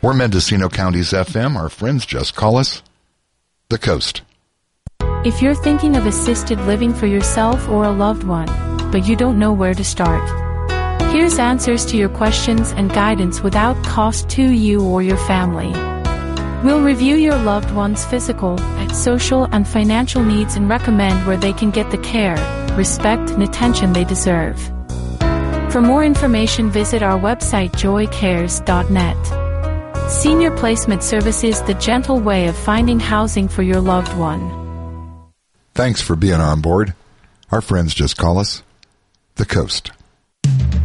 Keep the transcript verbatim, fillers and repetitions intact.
We're Mendocino County's F M. Our friends just call us The Coast. If you're thinking of assisted living for yourself or a loved one, but you don't know where to start, here's answers to your questions and guidance without cost to you or your family. We'll review your loved one's physical, social, and financial needs and recommend where they can get the care, respect, and attention they deserve. For more information, visit our website joy cares dot net. Senior Placement Services, the gentle way of finding housing for your loved one. Thanks for being on board. Our friends just call us The Coast.